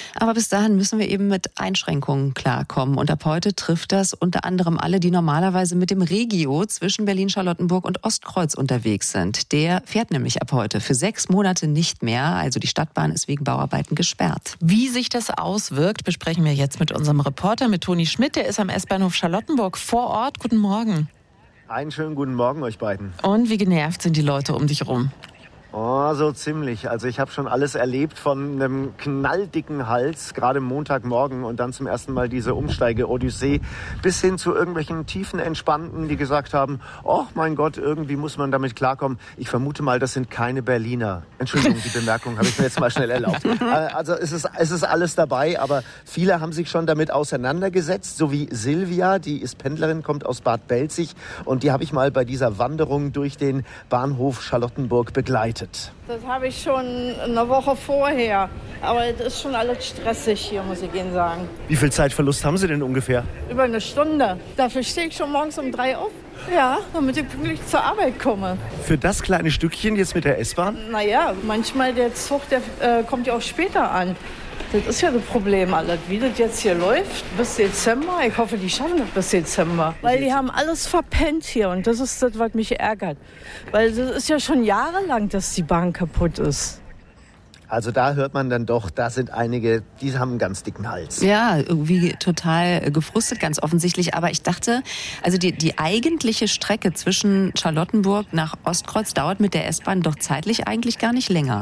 Aber bis dahin müssen wir eben mit Einschränkungen klarkommen. Und ab heute trifft das unter anderem alle, die normalerweise mit dem Regio zwischen Berlin-Charlottenburg und Ostkreuz unterwegs sind. Der fährt nämlich ab heute für 6 Monate nicht mehr. Also die Stadtbahn ist wegen Bauarbeiten gesperrt. Wie sich das auswirkt, besprechen wir jetzt mit unserem Reporter, mit Toni Schmidt. Der ist am S-Bahnhof Charlottenburg vor Ort. Guten Morgen. Einen schönen guten Morgen euch beiden. Und wie genervt sind die Leute um dich rum? Oh, so ziemlich. Also ich habe schon alles erlebt, von einem knalldicken Hals, gerade Montagmorgen, und dann zum ersten Mal diese Umsteige-Odyssee, bis hin zu irgendwelchen tiefen Entspannten, die gesagt haben, oh mein Gott, irgendwie muss man damit klarkommen. Ich vermute mal, das sind keine Berliner. Entschuldigung, die Bemerkung habe ich mir jetzt mal schnell erlaubt. Also es ist alles dabei, aber viele haben sich schon damit auseinandergesetzt, so wie Silvia, die ist Pendlerin, kommt aus Bad Belzig, und die habe ich mal bei dieser Wanderung durch den Bahnhof Charlottenburg begleitet. Das habe ich schon eine Woche vorher. Aber es ist schon alles stressig hier, muss ich Ihnen sagen. Wie viel Zeitverlust haben Sie denn ungefähr? Über eine Stunde. Dafür stehe ich schon morgens um 3 auf. Ja, damit ich pünktlich zur Arbeit komme. Für das kleine Stückchen jetzt mit der S-Bahn? Naja, manchmal der Zug, der kommt ja auch später an. Das ist ja das Problem alles. Wie das jetzt hier läuft, bis Dezember. Ich hoffe, die schaffen das bis Dezember. Weil die haben alles verpennt hier. Und das ist das, was mich ärgert. Weil das ist ja schon jahrelang, dass die Bahn kaputt ist. Also da hört man dann doch, da sind einige, die haben einen ganz dicken Hals. Ja, irgendwie total gefrustet, ganz offensichtlich. Aber ich dachte, also die eigentliche Strecke zwischen Charlottenburg nach Ostkreuz dauert mit der S-Bahn doch zeitlich eigentlich gar nicht länger.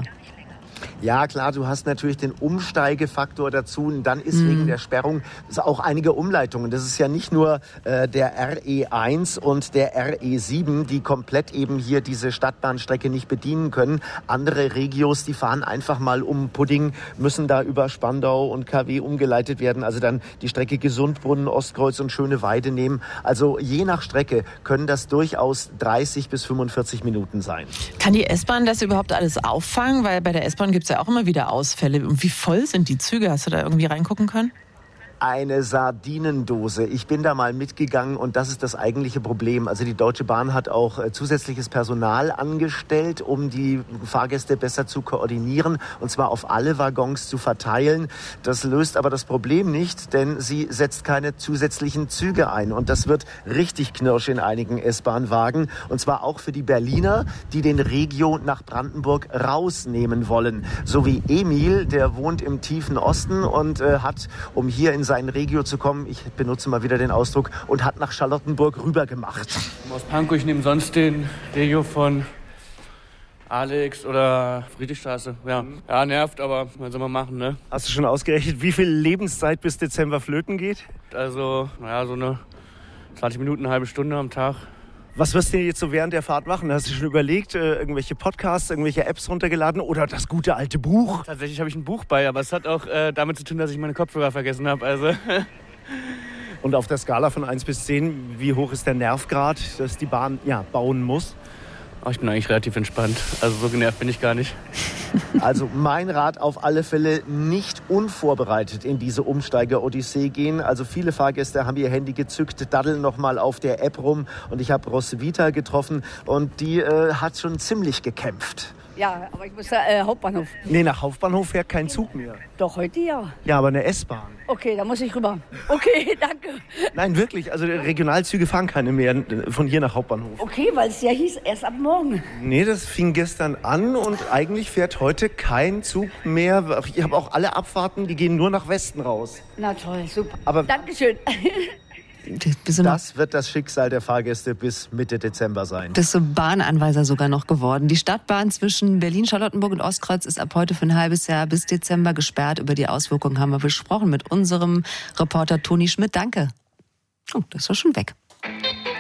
Ja, klar, du hast natürlich den Umsteigefaktor dazu, und dann ist wegen der Sperrung auch einige Umleitungen. Das ist ja nicht nur der RE1 und der RE7, die komplett eben hier diese Stadtbahnstrecke nicht bedienen können. Andere Regios, die fahren einfach mal um Pudding, müssen da über Spandau und KW umgeleitet werden. Also dann die Strecke Gesundbrunnen, Ostkreuz und Schöneweide nehmen. Also je nach Strecke können das durchaus 30 bis 45 Minuten sein. Kann die S-Bahn das überhaupt alles auffangen? Weil bei der S-Bahn gibt es ja auch immer wieder Ausfälle. Und wie voll sind die Züge? Hast du da irgendwie reingucken können? Eine Sardinendose. Ich bin da mal mitgegangen, und das ist das eigentliche Problem. Also die Deutsche Bahn hat auch zusätzliches Personal angestellt, um die Fahrgäste besser zu koordinieren, und zwar auf alle Waggons zu verteilen. Das löst aber das Problem nicht, denn sie setzt keine zusätzlichen Züge ein. Und das wird richtig knirsch in einigen S-Bahn-Wagen. Und zwar auch für die Berliner, die den Regio nach Brandenburg rausnehmen wollen. So wie Emil, der wohnt im tiefen Osten und hat, um hier in sein Regio zu kommen, ich benutze mal wieder den Ausdruck, und hat nach Charlottenburg rübergemacht. Aus Pankow, ich nehme sonst den Regio von Alex oder Friedrichstraße. Ja, nervt, aber was soll man machen, ne? Hast du schon ausgerechnet, wie viel Lebenszeit bis Dezember flöten geht? Also, naja, so eine 20 Minuten, eine halbe Stunde am Tag. Was wirst du jetzt so während der Fahrt machen? Hast du schon überlegt, irgendwelche Podcasts, irgendwelche Apps runtergeladen oder das gute alte Buch? Tatsächlich habe ich ein Buch bei, aber es hat auch damit zu tun, dass ich meine Kopfhörer vergessen habe. Also. Und auf der Skala von 1 bis 10, wie hoch ist der Nervgrad, dass die Bahn bauen muss? Oh, ich bin eigentlich relativ entspannt. Also so genervt bin ich gar nicht. Also mein Rat auf alle Fälle, nicht unvorbereitet in diese Umsteiger-Odyssee gehen. Also viele Fahrgäste haben ihr Handy gezückt, daddeln nochmal auf der App rum. Und ich habe Roswitha getroffen, und die hat schon ziemlich gekämpft. Ja, aber ich muss Hauptbahnhof. Nee, nach Hauptbahnhof fährt kein Zug mehr. Doch, heute ja. Ja, aber eine S-Bahn. Okay, da muss ich rüber. Okay, danke. Nein, wirklich, also Regionalzüge fahren keine mehr von hier nach Hauptbahnhof. Okay, weil es ja hieß, erst ab morgen. Nee, das fing gestern an, und eigentlich fährt heute kein Zug mehr. Ich habe auch alle Abfahrten, die gehen nur nach Westen raus. Na toll, super. Aber Dankeschön. Das wird das Schicksal der Fahrgäste bis Mitte Dezember sein. Das ist so Bahnanweiser sogar noch geworden. Die Stadtbahn zwischen Berlin, Charlottenburg und Ostkreuz ist ab heute für ein halbes Jahr bis Dezember gesperrt. Über die Auswirkungen haben wir besprochen mit unserem Reporter Toni Schmidt. Danke. Oh, das war schon weg.